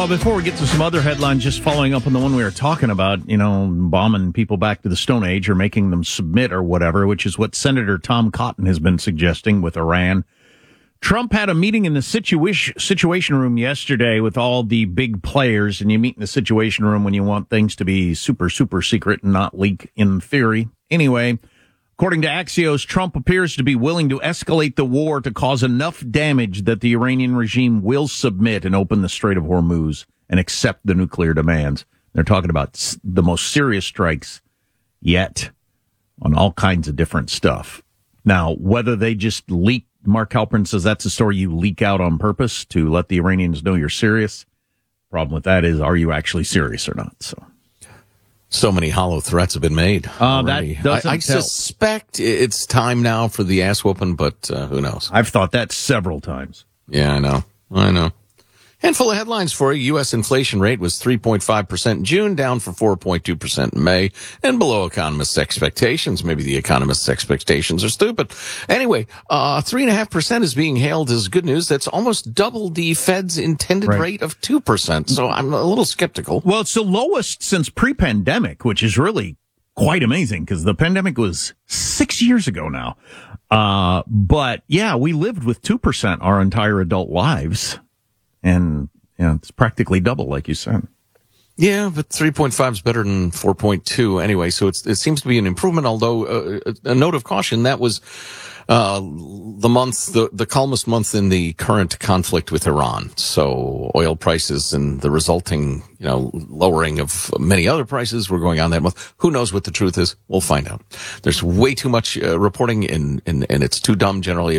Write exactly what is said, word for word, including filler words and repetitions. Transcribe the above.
Uh, before we get to some other headlines, just following up on the one we were talking about, you know, bombing people back to the Stone Age or making them submit or whatever, which is what Senator Tom Cotton has been suggesting with Iran. Trump had a meeting in the situa- situation room yesterday with all the big players, and you meet in the situation room when you want things to be super, super secret and not leak in theory. Anyway, according to Axios, Trump appears to be willing to escalate the war to cause enough damage that the Iranian regime will submit and open the Strait of Hormuz and accept the nuclear demands. They're talking about the most serious strikes yet on all kinds of different stuff. Now, whether they just leak, Mark Halperin says that's a story you leak out on purpose to let the Iranians know you're serious. Problem with that is, are you actually serious or not? So. So many hollow threats have been made. Uh, that doesn't I, I tell. suspect it's time now for the ass whooping, but uh, who knows? I've thought that several times. Yeah, I know. I know. Handful of headlines for you. U S inflation rate was three point five percent in June, down from four point two percent in May, and below economists' expectations. Maybe the economists' expectations are stupid. Anyway, uh, three point five percent is being hailed as good news. That's almost double the Fed's intended Right. rate of two percent. So I'm a little skeptical. Well, it's the lowest since pre-pandemic, which is really quite amazing because the pandemic was six years ago now. Uh, but yeah, we lived with two percent our entire adult lives. And you know, it's practically double, like you said. Yeah, but three point five is better than four point two anyway, so it's, it seems to be an improvement, although uh, a note of caution, that was uh, the month, the, the calmest month in the current conflict with Iran. So oil prices and the resulting, you know, lowering of many other prices were going on that month. Who knows what the truth is? We'll find out. There's way too much uh, reporting, and, and, and it's too dumb generally.